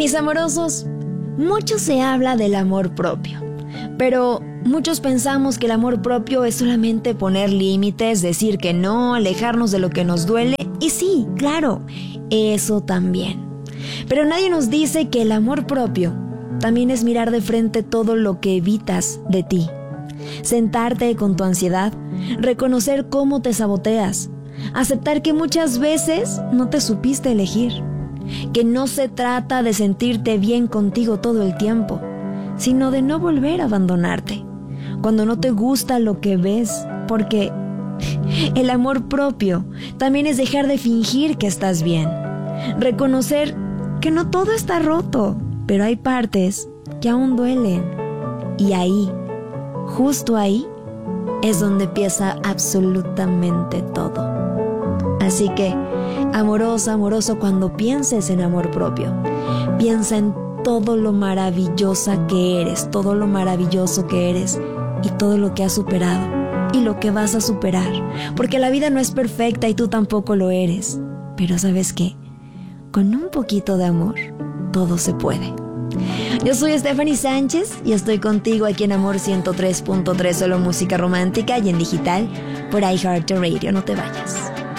Mis amorosos, mucho se habla del amor propio, pero muchos pensamos que el amor propio es solamente poner límites, decir que no, alejarnos de lo que nos duele. Y sí, claro, eso también. Pero nadie nos dice que el amor propio también es mirar de frente todo lo que evitas de ti. Sentarte con tu ansiedad, reconocer cómo te saboteas, aceptar que muchas veces no te supiste elegir, que no se trata de sentirte bien contigo todo el tiempo, sino de no volver a abandonarte cuando no te gusta lo que ves, porque el amor propio también es dejar de fingir que estás bien, reconocer que no todo está roto, pero hay partes que aún duelen, y ahí, justo ahí, es donde empieza absolutamente todo. Así que, amorosa, amoroso, cuando pienses en amor propio, piensa en todo lo maravillosa que eres, todo lo maravilloso que eres y todo lo que has superado y lo que vas a superar. Porque la vida no es perfecta y tú tampoco lo eres. Pero ¿sabes qué? Con un poquito de amor, todo se puede. Yo soy Stephanie Sánchez y estoy contigo aquí en Amor 103.3, solo música romántica y en digital por iHeartRadio. No te vayas.